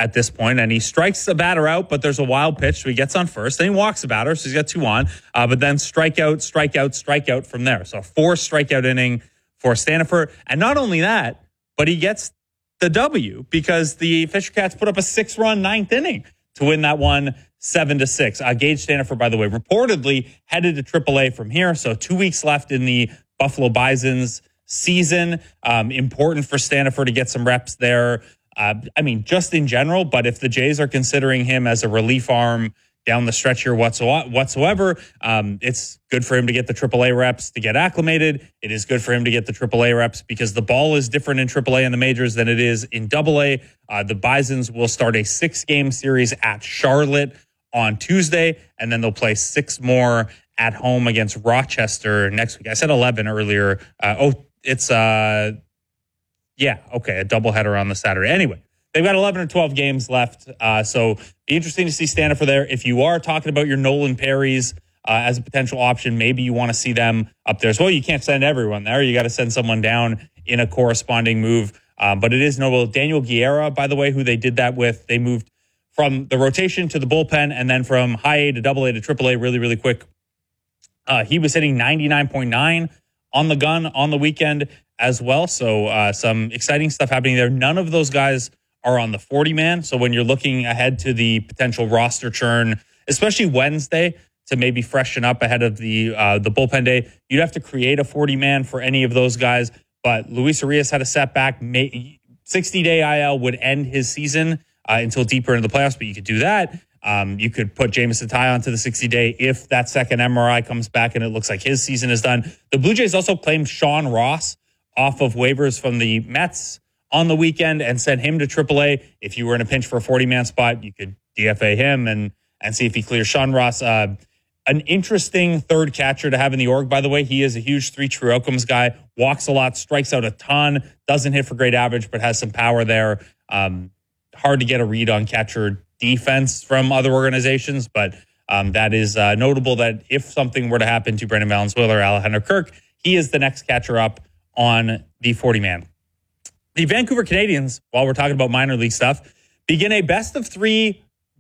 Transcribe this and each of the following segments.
at this point, and he strikes a batter out, but there's a wild pitch, so he gets on first. Then he walks a batter, so he's got 2 on, but then strikeout from there. So a 4 strikeout inning for Stanifer. And not only that, but he gets the W because the Fisher Cats put up a 6-run 9th inning to win that one 7-6. Gage Stanifer, by the way, reportedly headed to AAA from here. So 2 weeks left in the Buffalo Bison's season. Important for Stanifer to get some reps there. Just in general, but if the Jays are considering him as a relief arm down the stretch here whatsoever, it's good for him to get the AAA reps to get acclimated. It is good for him to get the AAA reps because the ball is different in AAA in the majors than it is in AA. The Bisons will start a 6-game series at Charlotte on Tuesday, and then they'll play 6 more at home against Rochester next week. I said 11 earlier. It's a doubleheader on the Saturday. Anyway, they've got 11 or 12 games left. So be interesting to see Stanifer there. If you are talking about your Nolan Perrys as a potential option, maybe you want to see them up there as well. You can't send everyone there. You got to send someone down in a corresponding move. But it is notable. Daniel Guerra, by the way, who they did that with, they moved from the rotation to the bullpen and then from high A to double A to triple A really, really quick. He was hitting 99.9 on the gun on the weekend as well. So some exciting stuff happening there. None of those guys are on the 40-man. So when you're looking ahead to the potential roster churn, especially Wednesday, to maybe freshen up ahead of the bullpen day, you'd have to create a 40-man for any of those guys. But Luis Arias had a setback. 60-day IL would end his season until deeper into the playoffs, but you could do that. You could put Jameson Ty onto the 60-day if that second MRI comes back and it looks like his season is done. The Blue Jays also claimed Sean Ross off of waivers from the Mets on the weekend and sent him to AAA. If you were in a pinch for a 40-man spot, you could DFA him and see if he clears. Sean Ross, an interesting third catcher to have in the org, by the way. He is a huge 3 true outcomes guy, walks a lot, strikes out a ton, doesn't hit for great average, but has some power there. Hard to get a read on catcher defense from other organizations, but that is notable that if something were to happen to Brendan Valenzuela or Alejandro Kirk, he is the next catcher up on the 40-man. The Vancouver Canadians, while we're talking about minor league stuff, begin a best 3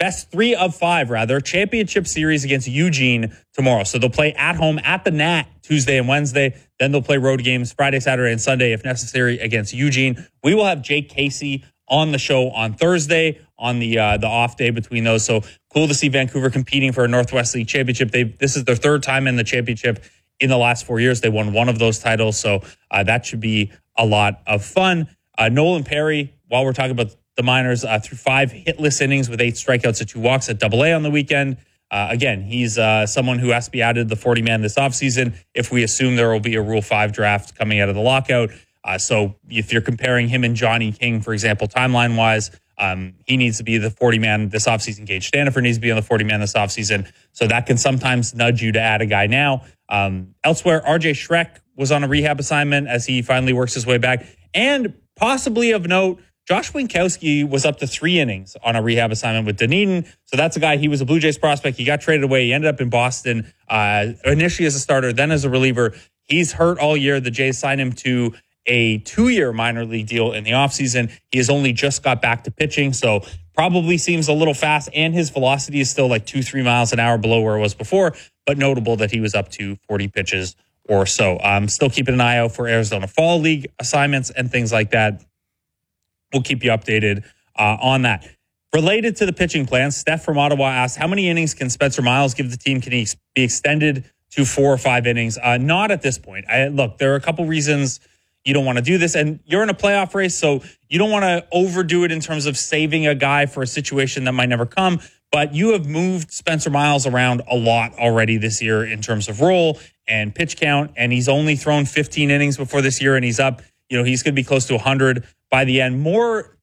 of 5 championship series against Eugene tomorrow. So they'll play at home at the Nat Tuesday and Wednesday. Then they'll play road games Friday, Saturday, and Sunday if necessary against Eugene. We will have Jake Casey on the show on Thursday on the off day between those. So cool to see Vancouver competing for a Northwest League championship. This is their 3rd time in the championship in the last 4 years. They won one of those titles. So that should be a lot of fun. Nolan Perry, while we're talking about the minors, through 5 hitless innings with 8 strikeouts and 2 walks at AA on the weekend. Again, he's someone who has to be added to the 40-man this offseason if we assume there will be a Rule 5 draft coming out of the lockout. So if you're comparing him and Johnny King, for example, timeline-wise, he needs to be the 40-man this offseason. Gage Stanifer needs to be on the 40-man this offseason. So that can sometimes nudge you to add a guy now. Elsewhere, RJ Schreck was on a rehab assignment as he finally works his way back. And possibly of note, Josh Winkowski was up to 3 innings on a rehab assignment with Dunedin. So that's a guy, he was a Blue Jays prospect. He got traded away. He ended up in Boston, initially as a starter, then as a reliever. He's hurt all year. The Jays signed him to a 2-year minor league deal in the offseason. He has only just got back to pitching, so probably seems a little fast, and his velocity is still like 2-3 miles an hour below where it was before, but notable that he was up to 40 pitches or so. Still keeping an eye out for Arizona Fall League assignments and things like that. We'll keep you updated on that. Related to the pitching plans, Steph from Ottawa asked, how many innings can Spencer Miles give the team? Can he be extended to 4 or 5 innings? Not at this point. Look, there are a couple reasons you don't want to do this, and you're in a playoff race, so you don't want to overdo it in terms of saving a guy for a situation that might never come. But you have moved Spencer Miles around a lot already this year in terms of role and pitch count, and he's only thrown 15 innings before this year, and he's up. He's going to be close to 100 by the end. More,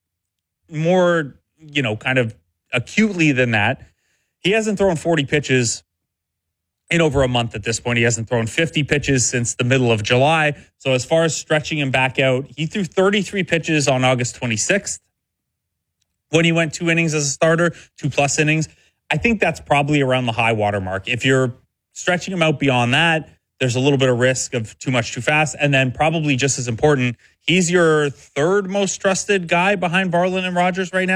kind of acutely than that. He hasn't thrown 40 pitches in over a month at this point. He hasn't thrown 50 pitches since the middle of July. So as far as stretching him back out, he threw 33 pitches on August 26th when he went 2 innings as a starter, 2+ innings. I think that's probably around the high water mark. If you're stretching him out beyond that, there's a little bit of risk of too much too fast. And then probably just as important, he's your 3rd most trusted guy behind Varland and Rogers right now.